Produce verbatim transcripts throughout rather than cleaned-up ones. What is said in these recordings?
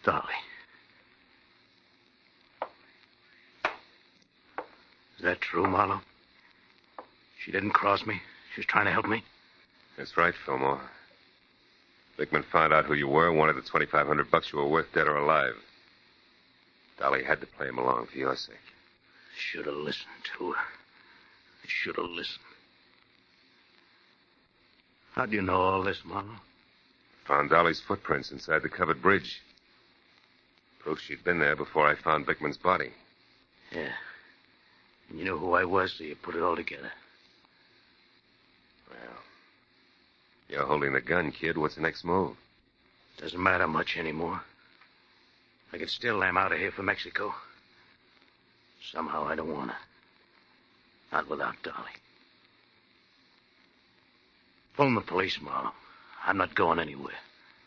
Dolly. Is that true, Marlowe? She didn't cross me. She was trying to help me. That's right, Fillmore. Bickman found out who you were and wanted the twenty-five hundred bucks you were worth, dead or alive. Dolly had to play him along for your sake. Should have listened to her. I should have listened. How do you know all this, Marlowe? Found Dolly's footprints inside the covered bridge. Proof she'd been there before I found Bickman's body. Yeah. And you knew who I was, so you put it all together. Well, you're holding the gun, kid. What's the next move? Doesn't matter much anymore. I could still lamb out of here for Mexico. Somehow I don't want to. Not without Dolly. Phone the police, Marlowe. I'm not going anywhere.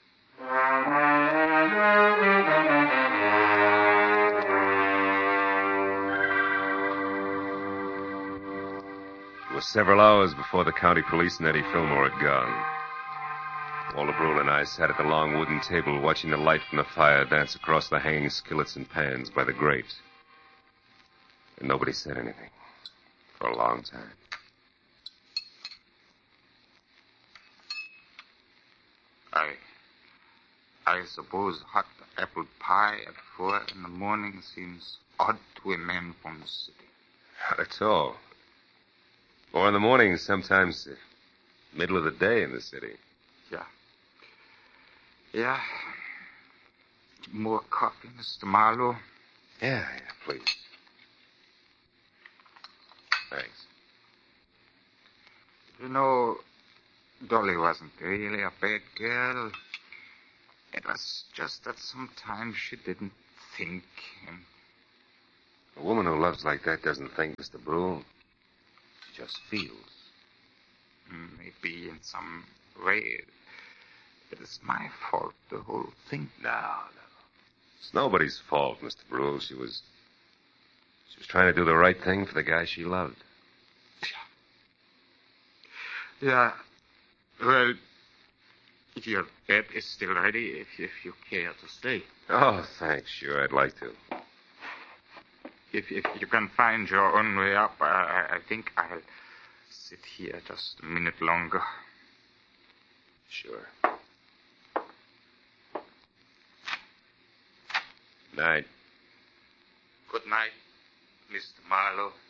It was several hours before the county police and Eddie Fillmore had gone. Walter Brule and I sat at the long wooden table watching the light from the fire dance across the hanging skillets and pans by the grate. And nobody said anything for a long time. I... I suppose hot apple pie at four in the morning seems odd to a man from the city. Not at all. Four in the morning is sometimes the middle of the day in the city. Yeah. Yeah. More coffee, Mister Marlowe? Yeah, yeah, please. Thanks. You know, Dolly wasn't really a bad girl. It was just that sometimes she didn't think. And... A woman who loves like that doesn't think, Mister Brule. She just feels. Maybe in some way it is my fault, the whole thing. No, no. It's nobody's fault, Mister Brule. She was... She was trying to do the right thing for the guy she loved. Yeah. Yeah. Well, your bed is still ready if, if you care to stay. Oh, thanks. Sure, I'd like to. If, if you can find your own way up, I, I think I'll sit here just a minute longer. Sure. Night. Good night, Mister Marlowe.